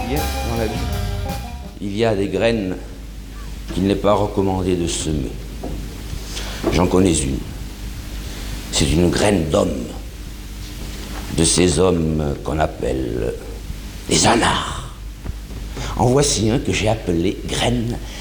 Bien, dans la vie, il y a des graines qu'il n'est pas recommandé de semer. J'en connais une. C'est une graine d'homme. De ces hommes qu'on appelle des anards. En voici un que j'ai appelé graine